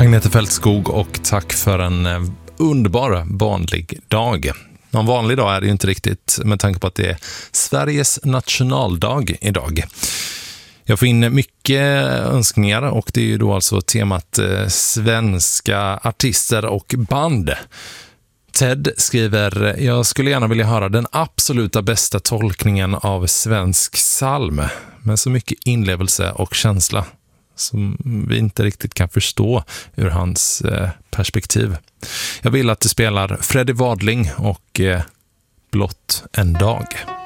Agneta Fältskog och tack för en underbar vanlig dag. Någon vanlig dag är det ju inte riktigt med tanke på att det är Sveriges nationaldag idag. Jag får in mycket önskningar och det är ju då alltså temat svenska artister och band. Ted skriver, jag skulle gärna vilja höra den absoluta bästa tolkningen av svensk psalm med så mycket inlevelse och känsla som vi inte riktigt kan förstå ur hans perspektiv. Jag vill att du spelar Freddie Wadling och Blott en dag.